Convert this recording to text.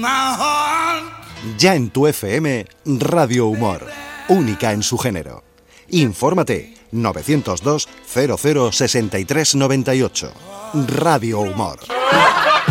Ya en tu FM, Radio Humor, única en su género. Infórmate 902 00 63 98. Radio Humor.